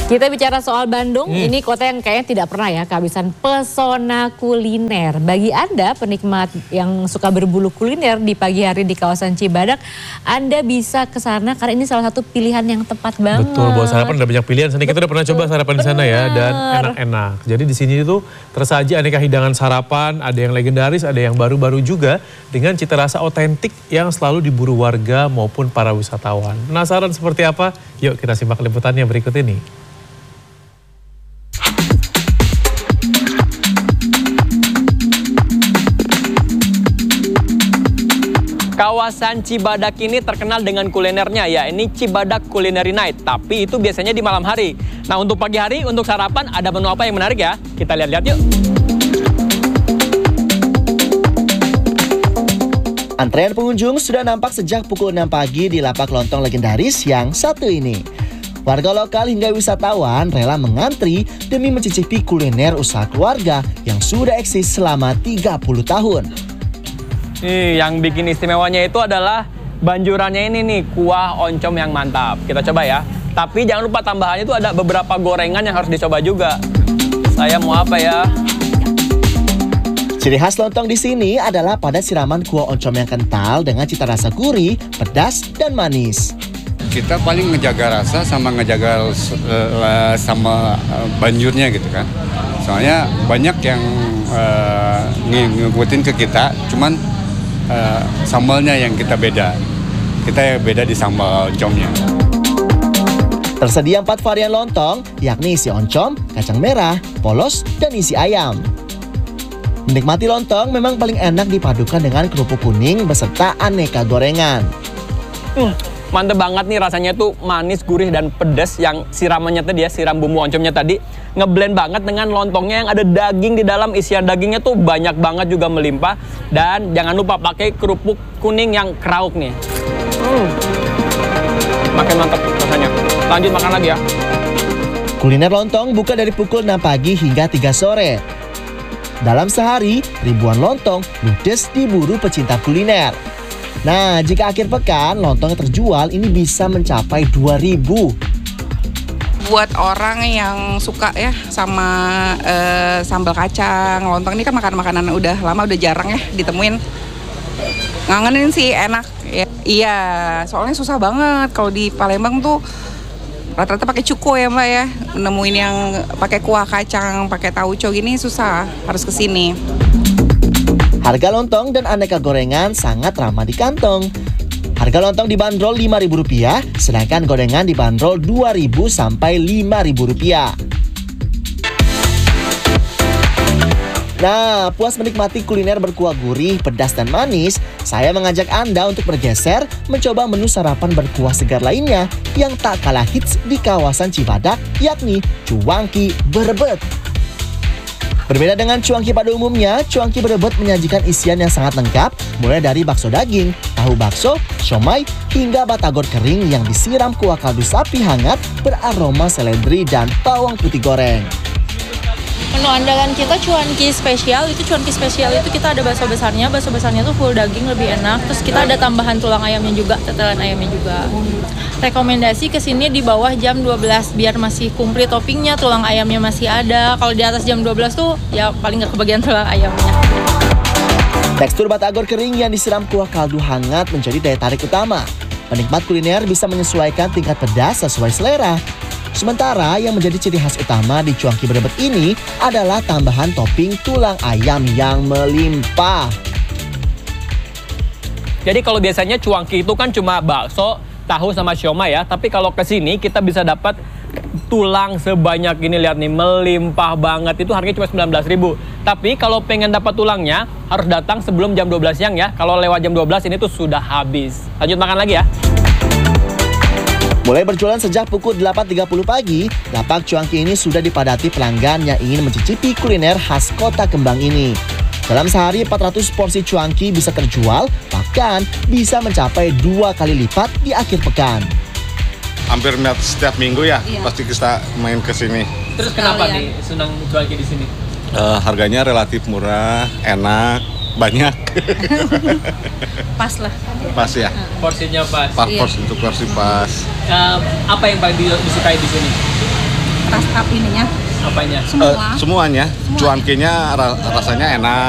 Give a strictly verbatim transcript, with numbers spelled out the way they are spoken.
Kita bicara soal Bandung, hmm. ini kota yang kayaknya tidak pernah ya kehabisan pesona kuliner. Bagi Anda penikmat yang suka berburu kuliner di pagi hari di kawasan Cibadak, Anda bisa ke sana karena ini salah satu pilihan yang tepat banget. Betul, buat sarapan ada banyak pilihan. Kita udah pernah coba sarapan di sana ya, dan enak-enak. Jadi di sini itu tersaji aneka hidangan sarapan, ada yang legendaris, ada yang baru-baru juga dengan cita rasa otentik yang selalu diburu warga maupun para wisatawan. Penasaran seperti apa? Yuk kita simak liputannya berikut ini. Kawasan Cibadak ini terkenal dengan kulinernya, ya ini Cibadak Culinary Night, tapi itu biasanya di malam hari. Nah untuk pagi hari, untuk sarapan ada menu apa yang menarik ya? Kita lihat-lihat yuk. Antrean pengunjung sudah nampak sejak pukul enam pagi di lapak lontong legendaris yang satu ini. Warga lokal hingga wisatawan rela mengantri demi mencicipi kuliner usaha keluarga yang sudah eksis selama tiga puluh tahun. Nih, yang bikin istimewanya itu adalah banjurannya ini nih, kuah oncom yang mantap. Kita coba ya. Tapi jangan lupa tambahannya itu ada beberapa gorengan yang harus dicoba juga. Saya mau apa ya? Ciri khas lontong di sini adalah pada siraman kuah oncom yang kental dengan cita rasa gurih, pedas, dan manis. Kita paling ngejaga rasa sama ngejaga uh, sama uh, banjurnya gitu kan. Soalnya banyak yang uh, ngikutin ke kita, cuman Uh, sambalnya yang kita beda. Kita beda di sambal oncomnya. Tersedia empat varian lontong, yakni isi oncom, kacang merah, polos, dan isi ayam. Menikmati lontong memang paling enak dipadukan dengan kerupuk kuning beserta aneka gorengan. Hmm, mantep banget nih rasanya tuh manis, gurih, dan pedas yang siramannya tadi ya, siram bumbu oncomnya tadi. Ngeblend banget dengan lontongnya yang ada daging di dalam, isian dagingnya tuh banyak banget juga melimpah. Dan jangan lupa pakai kerupuk kuning yang krauk nih. Hmm. Makin mantap rasanya. Lanjut makan lagi ya. Kuliner lontong buka dari pukul enam pagi hingga tiga sore. Dalam sehari, ribuan lontong ludes diburu pecinta kuliner. Nah, jika akhir pekan lontong yang terjual ini bisa mencapai dua ribu. Buat orang yang suka ya sama uh, sambal kacang, lontong ini kan makanan-makanan udah lama, udah jarang ya ditemuin. Ngangenin sih, enak ya. Iya, soalnya susah banget kalau di Palembang tuh rata-rata pakai cuko ya Mbak ya. Nemuin yang pakai kuah kacang, pakai tauco gini susah, harus kesini. Harga lontong dan aneka gorengan sangat ramah di kantong. Harga lontong dibanderol lima ribu rupiah, sedangkan gorengan dibanderol dua ribu sampai lima ribu rupiah. Nah, puas menikmati kuliner berkuah gurih, pedas, dan manis, saya mengajak Anda untuk bergeser mencoba menu sarapan berkuah segar lainnya yang tak kalah hits di kawasan Cibadak, yakni cuangki berebet. Berbeda dengan cuangki pada umumnya, cuangki berebet menyajikan isian yang sangat lengkap, mulai dari bakso daging, tahu bakso, siomay, hingga batagor kering yang disiram kuah kaldu sapi hangat beraroma seledri dan bawang putih goreng. Menu andalan kita cuanki spesial, itu cuanki spesial itu kita ada bakso besarnya, bakso besarnya tuh full daging lebih enak, terus kita ada tambahan tulang ayamnya juga, tetelan ayamnya juga. Rekomendasi kesini di bawah jam dua belas biar masih komplit toppingnya, tulang ayamnya masih ada. Kalau di atas jam dua belas tuh ya paling nggak kebagian tulang ayamnya. Tekstur batagor kering yang disiram kuah kaldu hangat menjadi daya tarik utama. Penikmat kuliner bisa menyesuaikan tingkat pedas sesuai selera. Sementara yang menjadi ciri khas utama di cuangki berebet ini adalah tambahan topping tulang ayam yang melimpah. Jadi kalau biasanya cuangki itu kan cuma bakso, tahu sama siomay ya, tapi kalau ke sini kita bisa dapat tulang sebanyak ini, lihat nih, melimpah banget. Itu harganya cuma sembilan belas ribu. Tapi kalau pengen dapat tulangnya harus datang sebelum jam dua belas siang ya. Kalau lewat jam dua belas ini tuh sudah habis. Lanjut makan lagi ya. Mulai berjualan sejak pukul delapan tiga puluh pagi, lapak cuangki ini sudah dipadati pelanggan yang ingin mencicipi kuliner khas Kota Kembang ini. Dalam sehari empat ratus porsi cuangki bisa terjual, bahkan bisa mencapai dua kali lipat di akhir pekan. Hampir setiap minggu ya, iya. Pasti kita main ke sini. Terus kenapa nih senang cuangki di sini? Uh, harganya relatif murah, enak, banyak. Pas lah. Pas ya. Porsinya pas. Pas iya. Porsi untuk porsi pas. Uh, apa yang paling disukai di sini? atas up ininya? Apanya? Semua. Eh, semuanya, cuankinya ra- rasanya enak.